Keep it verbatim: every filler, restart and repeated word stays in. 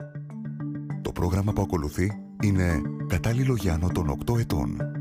Το πρόγραμμα που ακολουθεί είναι κατάλληλο για άνω των οκτώ ετών.